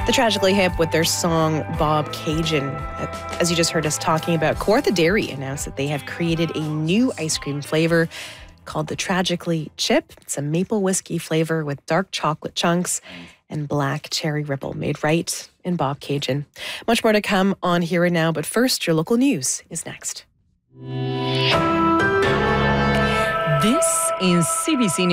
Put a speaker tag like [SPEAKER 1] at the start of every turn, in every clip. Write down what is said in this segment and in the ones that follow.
[SPEAKER 1] The Tragically Hip with their song Bobcaygeon. As you just heard us talking about, Kawartha Dairy announced that they have created a new ice cream flavor called the Tragically Chip. It's a maple whiskey flavor with dark chocolate chunks and black cherry ripple, made right in Bobcaygeon. Much more to come on Here and Now, but first, your local news is next.
[SPEAKER 2] This is CBC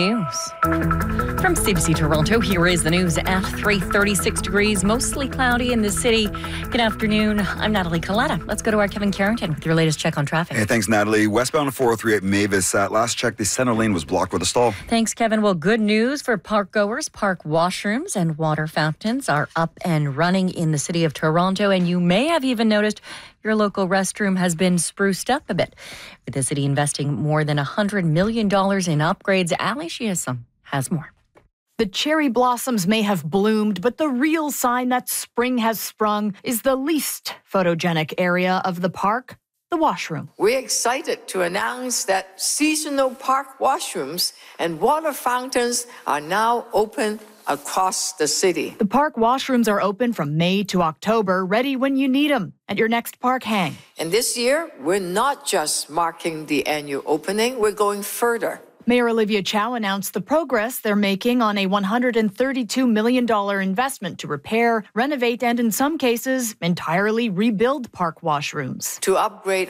[SPEAKER 2] News. From CBC Toronto, here is the news at 3:36 degrees, mostly cloudy in the city. Good afternoon. I'm Natalie Coletta. Let's go to our Kevin Carrington with your latest check on traffic.
[SPEAKER 3] Hey, thanks, Natalie. Westbound 403 at Mavis. Last check, the center lane was blocked with a stall.
[SPEAKER 2] Thanks, Kevin. Well, good news for park goers. Park washrooms and water fountains are up and running in the city of Toronto, and you may have even noticed your local restroom has been spruced up a bit. With the city investing more than $100 million in upgrades, Ali Shiasam has more.
[SPEAKER 4] The cherry blossoms may have bloomed, but the real sign that spring has sprung is the least photogenic area of the park, the washroom.
[SPEAKER 5] We're excited to announce that seasonal park washrooms and water fountains are now open across the city.
[SPEAKER 4] The park washrooms are open from May to October, ready when you need them at your next park hang.
[SPEAKER 5] And this year, we're not just marking the annual opening, we're going further.
[SPEAKER 4] Mayor Olivia Chow announced the progress they're making on a $132 million investment to repair, renovate, and in some cases, entirely rebuild park washrooms.
[SPEAKER 5] To upgrade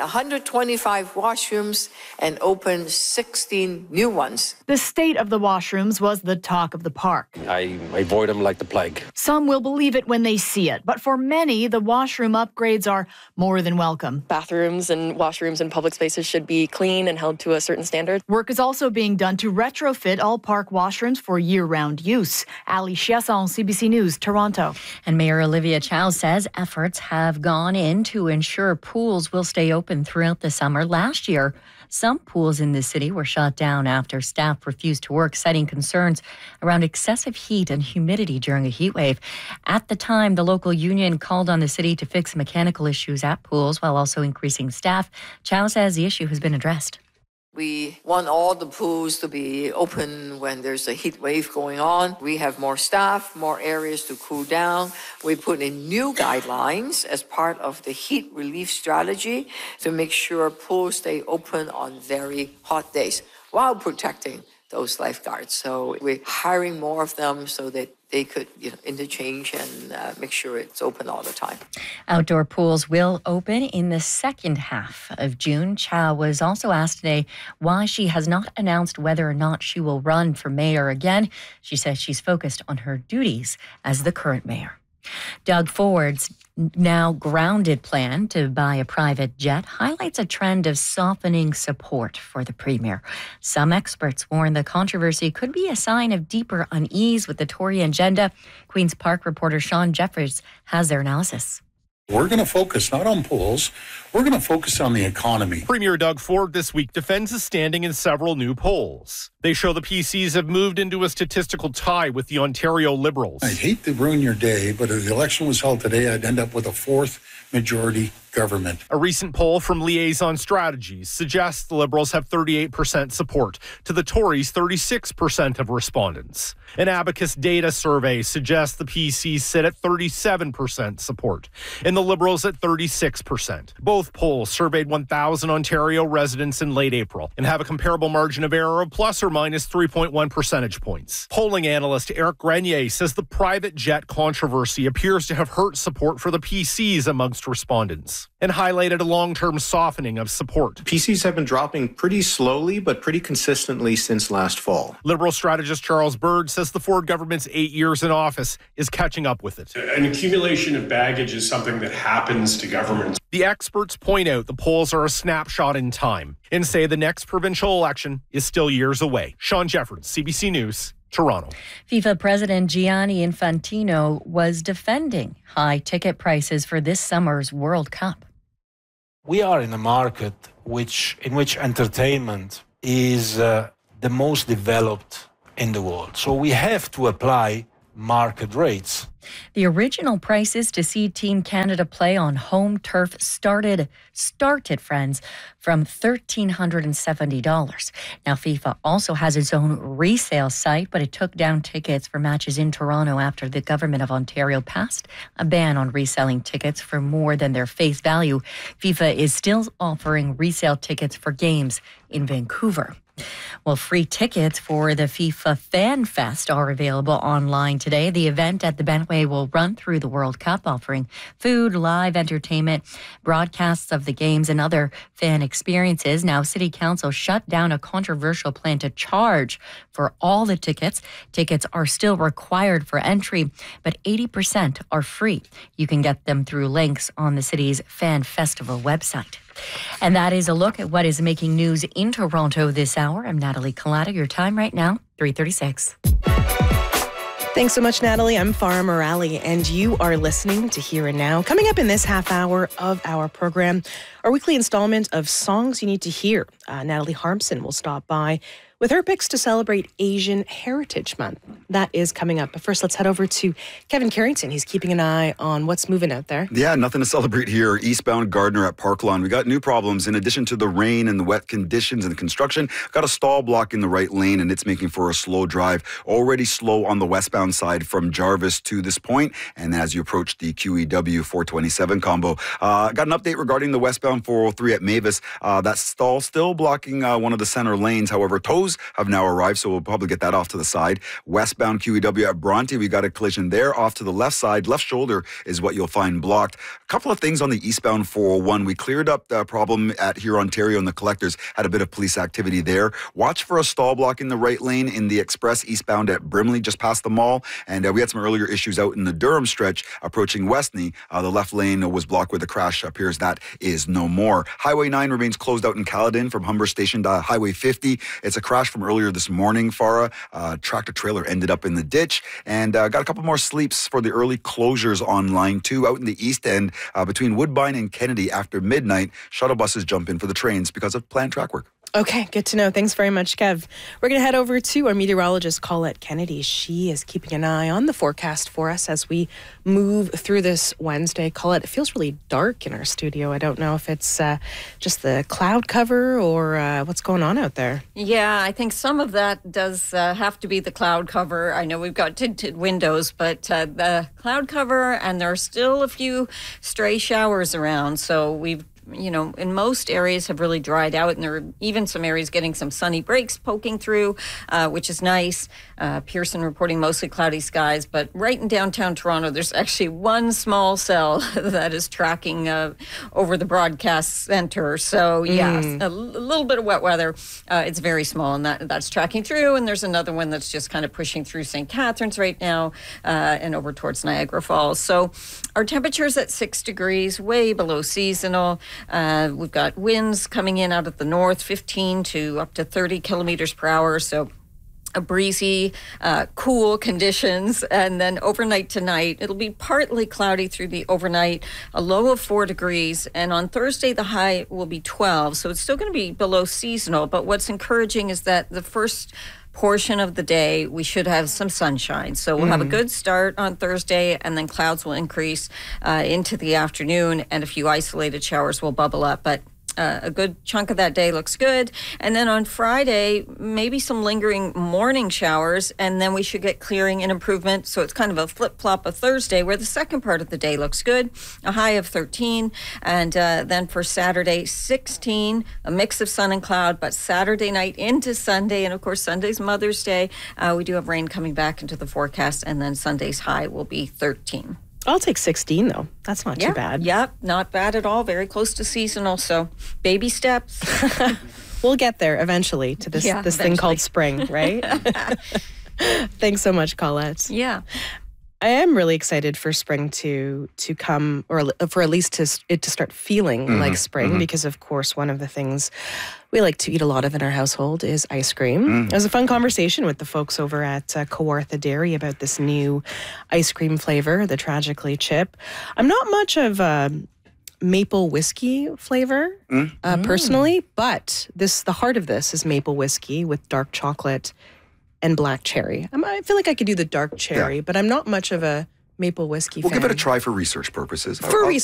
[SPEAKER 5] 125 washrooms and open 16 new ones.
[SPEAKER 4] The state of the washrooms was the talk of the park.
[SPEAKER 6] I avoid them like the plague.
[SPEAKER 4] Some will believe it when they see it, but for many, the washroom upgrades are more than welcome.
[SPEAKER 7] Bathrooms and washrooms in public spaces should be clean and held to a certain standard.
[SPEAKER 4] Work is also being done to retrofit all park washrooms for year-round use. Ali Chiasson, CBC News, Toronto.
[SPEAKER 2] And Mayor Olivia Chow says efforts have gone in to ensure pools will stay open throughout the summer. Last year, some pools in the city were shut down after staff refused to work, citing concerns around excessive heat and humidity during a heat wave. At the time, the local union called on the city to fix mechanical issues at pools while also increasing staff. Chow says the issue has been addressed.
[SPEAKER 5] We want all the pools to be open when there's a heat wave going on. We have more staff, more areas to cool down. We put in new guidelines as part of the heat relief strategy to make sure pools stay open on very hot days while protecting those lifeguards. So we're hiring more of them so that they could interchange and make sure it's open all the time.
[SPEAKER 2] Outdoor pools will open in the second half of June. Chow was also asked today why she has not announced whether or not she will run for mayor again. She says she's focused on her duties as the current mayor. Doug Ford's now grounded plan to buy a private jet highlights a trend of softening support for the premier. Some experts warn the controversy could be a sign of deeper unease with the Tory agenda. Queen's Park reporter Sean Jeffers has their analysis.
[SPEAKER 8] We're going to focus not on polls, we're going to focus on the economy.
[SPEAKER 9] Premier Doug Ford this week defends his standing in several new polls. They show the PCs have moved into a statistical tie with the Ontario Liberals.
[SPEAKER 8] I'd hate to ruin your day, but if the election was held today, I'd end up with a fourth majority government.
[SPEAKER 9] A recent poll from Liaison Strategies suggests the Liberals have 38% support to the Tories' 36% of respondents. An Abacus data survey suggests the PCs sit at 37% support and the Liberals at 36%. Both polls surveyed 1,000 Ontario residents in late April and have a comparable margin of error of plus or minus 3.1 percentage points. Polling analyst Eric Grenier says the private jet controversy appears to have hurt support for the PCs amongst respondents and highlighted a long-term softening of support.
[SPEAKER 10] PCs have been dropping pretty slowly, but pretty consistently since last fall.
[SPEAKER 9] Liberal strategist Charles Bird says the Ford government's 8 years in office is catching up with it.
[SPEAKER 11] An accumulation of baggage is something that happens to governments.
[SPEAKER 9] The experts point out the polls are a snapshot in time and say the next provincial election is still years away. Sean Jeffers, CBC News, Toronto.
[SPEAKER 2] FIFA President Gianni Infantino was defending high ticket prices for this summer's World Cup.
[SPEAKER 12] We are in a market in which entertainment is the most developed in the world. So we have to apply market rates.
[SPEAKER 2] The original prices to see Team Canada play on home turf started, friends, from $1,370. Now, FIFA also has its own resale site, but it took down tickets for matches in Toronto after the Government of Ontario passed a ban on reselling tickets for more than their face value. FIFA is still offering resale tickets for games in Vancouver. Well, free tickets for the FIFA Fan Fest are available online today. The event at the Bentway will run through the World Cup, offering food, live entertainment, broadcasts of the games, and other fan experiences. Now, City Council shut down a controversial plan to charge for all the tickets. Tickets are still required for entry, but 80% are free. You can get them through links on the city's Fan Festival website. And that is a look at what is making news in Toronto this hour. I'm Natalie Collada. Your time right now, 3:36.
[SPEAKER 1] Thanks so much, Natalie. I'm Farah Morali, and you are listening to Here and Now. Coming up in this half hour of our program, our weekly installment of Songs You Need to Hear. Natalie Harmson will stop by with her picks to celebrate Asian Heritage Month. That is coming up. But first, let's head over to Kevin Carrington. He's keeping an eye on what's moving out there.
[SPEAKER 3] Yeah, nothing to celebrate here. Eastbound Gardner at Parklawn. We got new problems. In addition to the rain and the wet conditions and the construction, got a stall block in the right lane, and it's making for a slow drive. Already slow on the westbound side from Jarvis to this point. And as you approach the QEW 427 combo, got an update regarding the westbound 403 at Mavis. That stall still blocking one of the center lanes. However, tows have now arrived, so we'll probably get that off to the side. Westbound QEW at Bronte, we got a collision there. Off to the left side, left shoulder is what you'll find blocked. A couple of things on the eastbound 401. We cleared up the problem at here Ontario, and the collectors had a bit of police activity there. Watch for a stall block in the right lane in the express eastbound at Brimley, just past the mall. And we had some earlier issues out in the Durham stretch approaching Westney. The left lane was blocked where the crash appears. That is no more. Highway 9 remains closed out in Caledon from Humber Station to Highway 50. It's a crash from earlier this morning, Farah. Tractor trailer ended up in the ditch, and got a couple more sleeps for the early closures on line 2 out in the east end between Woodbine and Kennedy after midnight. Shuttle buses jump in for the trains because of planned track work.
[SPEAKER 1] Okay, good to know. Thanks very much, Kev. We're going to head over to our meteorologist, Colette Kennedy. She is keeping an eye on the forecast for us as we move through this Wednesday. Colette, it feels really dark in our studio. I don't know if it's just the cloud cover or what's going on out there.
[SPEAKER 13] Yeah, I think some of that does have to be the cloud cover. I know we've got tinted windows, but the cloud cover, and there are still a few stray showers around. So we've in most areas have really dried out, and there are even some areas getting some sunny breaks poking through, which is nice. Pearson reporting mostly cloudy skies, but right in downtown Toronto, there's actually one small cell that is tracking over the broadcast center. So yes, a little bit of wet weather. It's very small, and that's tracking through. And there's another one that's just kind of pushing through St. Catharines right now and over towards Niagara Falls. So our temperature's at 6 degrees, way below seasonal. We've got winds coming in out of the north, 15 to up to 30 kilometers per hour. So a breezy, cool conditions. And then overnight tonight, it'll be partly cloudy through the overnight, a low of 4 degrees. And on Thursday, the high will be 12. So it's still going to be below seasonal. But what's encouraging is that the first portion of the day, we should have some sunshine. So we'll have a good start on Thursday, and then clouds will increase into the afternoon, and a few isolated showers will bubble up. But a good chunk of that day looks good. And then on Friday, maybe some lingering morning showers, and then we should get clearing and improvement. So it's kind of a flip-flop of Thursday, where the second part of the day looks good, a high of 13. And then for Saturday, 16, a mix of sun and cloud, but Saturday night into Sunday, and of course Sunday's Mother's Day, we do have rain coming back into the forecast, and then Sunday's high will be 13.
[SPEAKER 1] I'll take 16, though. That's not too bad.
[SPEAKER 13] Yep, not bad at all. Very close to seasonal, so baby steps.
[SPEAKER 1] We'll get there eventually to this thing called spring, right? Thanks so much, Colette.
[SPEAKER 13] Yeah.
[SPEAKER 1] I am really excited for spring to come, or for at least it to start feeling like spring, because, of course, one of the things we like to eat a lot of in our household is ice cream. It was a fun conversation with the folks over at Kawartha Dairy about this new ice cream flavor, the Tragically Chip. I'm not much of a maple whiskey flavor personally, but the heart of this is maple whiskey with dark chocolate and black cherry. I feel like I could do the dark cherry, but I'm not much of a maple whiskey
[SPEAKER 3] We'll
[SPEAKER 1] fan.
[SPEAKER 3] give it a try for research purposes.
[SPEAKER 1] For